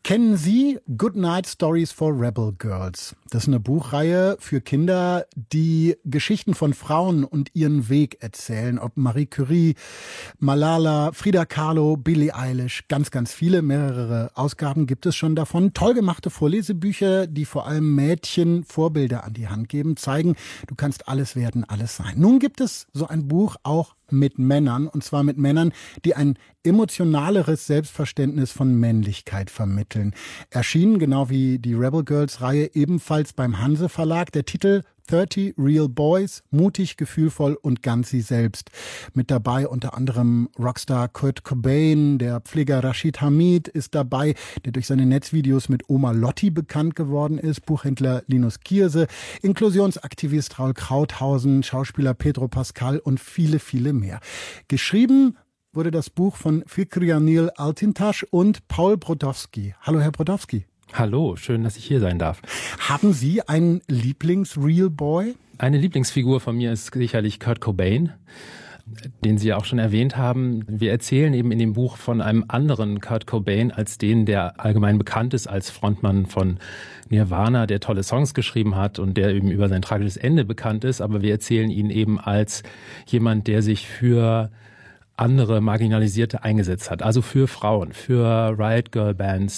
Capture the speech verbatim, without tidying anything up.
Kennen Sie Good Night Stories for Rebel Girls? Das ist eine Buchreihe für Kinder, die Geschichten von Frauen und ihren Weg erzählen. Ob Marie Curie, Malala, Frida Kahlo, Billie Eilish, ganz, ganz viele, mehrere Ausgaben gibt es schon davon. Toll gemachte Vorlesebücher, die vor allem Mädchen Vorbilder an die Hand geben, zeigen, du kannst alles werden, alles sein. Nun gibt es so ein Buch auch mit Männern, und zwar mit Männern, die ein emotionaleres Selbstverständnis von Männlichkeit vermitteln. Erschienen, genau wie die Rebel Girls Reihe, ebenfalls beim Hanse Verlag. Der Titel thirty Real Boys, mutig, gefühlvoll und ganz sie selbst. Mit dabei unter anderem Rockstar Kurt Cobain, der Pfleger Rashid Hamid ist dabei, der durch seine Netzvideos mit Oma Lotti bekannt geworden ist, Buchhändler Linus Gierse, Inklusionsaktivist Raul Krauthausen, Schauspieler Pedro Pascal und viele, viele mehr. Geschrieben wurde das Buch von Fikrianil Altintasch und Paul Brodowski. Hallo, Herr Brodowski. Hallo, schön, dass ich hier sein darf. Haben Sie einen Lieblings-Real Boy? Eine Lieblingsfigur von mir ist sicherlich Kurt Cobain, den Sie ja auch schon erwähnt haben. Wir erzählen eben in dem Buch von einem anderen Kurt Cobain als den, der allgemein bekannt ist als Frontmann von Nirvana, der tolle Songs geschrieben hat und der eben über sein tragisches Ende bekannt ist. Aber wir erzählen ihn eben als jemand, der sich für andere Marginalisierte eingesetzt hat. Also für Frauen, für Riot Girl Bands,